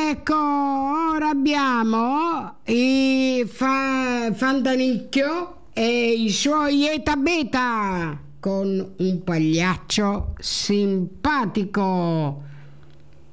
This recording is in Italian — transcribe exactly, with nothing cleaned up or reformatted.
Ecco, ora abbiamo i fa- Fantanicchio e i suoi Eta Beta con un pagliaccio simpatico.